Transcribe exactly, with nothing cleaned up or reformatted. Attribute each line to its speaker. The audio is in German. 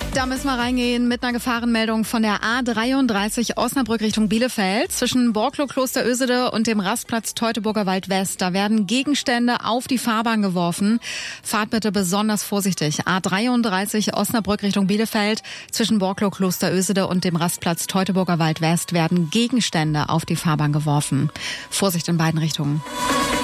Speaker 1: Da müssen wir reingehen mit einer Gefahrenmeldung von der A dreiunddreißig Osnabrück Richtung Bielefeld. Zwischen Borklow Kloster Ösede und dem Rastplatz Teutoburger Wald West. Da werden Gegenstände auf die Fahrbahn geworfen. Fahrt bitte besonders vorsichtig. A dreiunddreißig Osnabrück Richtung Bielefeld. Zwischen Borklow Kloster Ösede und dem Rastplatz Teutoburger Wald West werden Gegenstände auf die Fahrbahn geworfen. Vorsicht in beiden Richtungen.